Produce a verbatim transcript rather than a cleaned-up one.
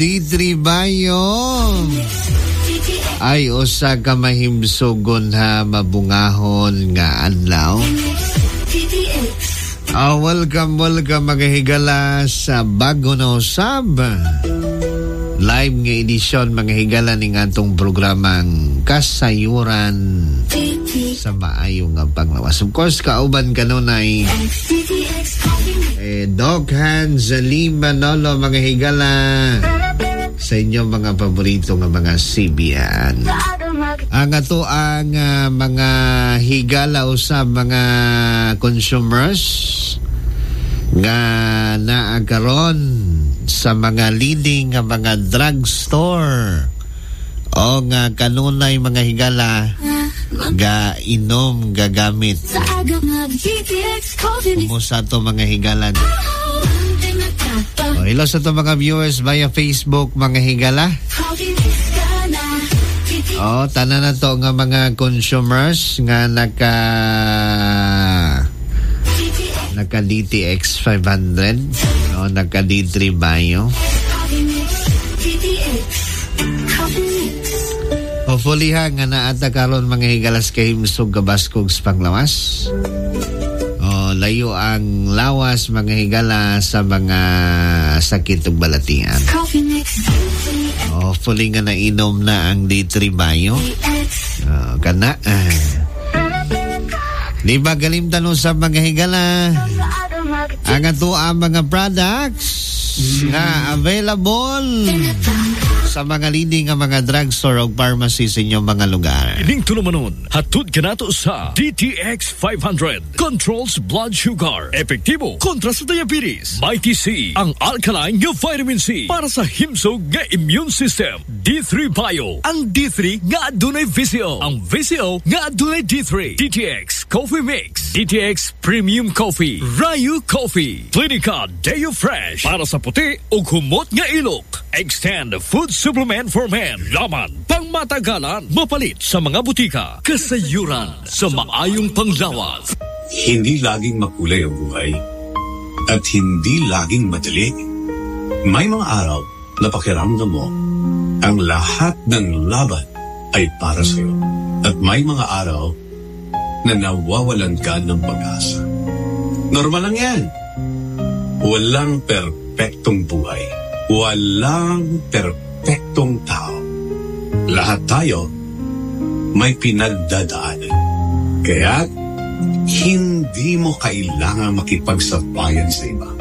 Ditribayo. Ay usa ka mahimsugon ha mabungahon nga adlaw. Oh, welcome, welcome mga higala sa bago na usab. Live nga edisyon mga higala ning atong programang Kasayuran sa maayo nga panglawas. Of course, kauban kanunay eh, Doc Hans Lima Nolo mga higala sa inyong mga paborito nga mga sibian. Ang ato ang uh, mga higala usab mga consumers nga naagaron sa mga leading nga mga drugstore o nga kanunay mga higala ga inom gagamit. Kumusta to mga higala? O, hello sa to mga viewers via Facebook mga higala. O, tanan na to nga mga consumers nga naka naka D T X five hundred o naka D three Bio. Hopefully ha nga naata karon mga higalas kay himsog gabaskogs panglawas. O, layo ang lawas mga higala sa mga sakit ug balatian. Hopefully nga nainom na ang D three Bio. O, kana ah. Di ba galimtan sa mga higala ang ato ang mga products nga available sa mga leading nga mga drugstore o pharmacy sa inyong mga lugar. Ining tulumanon, hatod ka nato sa D T X five hundred. Controls blood sugar. Epektibo kontra sa diabetes. Mighty C, ang alkaline nga vitamin C para sa himsog nga immune system. D three Bio, ang D three nga adunay V C O. Ang V C O nga adunay D three. D T X Coffee Mix. D T X Premium Coffee. Rayu Coffee. Clinica Deo Fresh para sa puti ug humot nga ilok. Extend Food Supplement for Men. Laman, pangmatagalan, mapalit sa mga butika. Kasayuran sa maayong panglawas. Hindi laging makulay ang buhay at hindi laging madali. May mga araw na pakiramdam mo ang lahat ng laban ay para sa iyo. At may mga araw na nawawalan ka ng pag-asa. Normal lang yan. Walang perpektong buhay. Walang perpektong tao. Lahat tayo may pinagdadaanan. Kaya hindi mo kailangan makipagsabayan sa iba.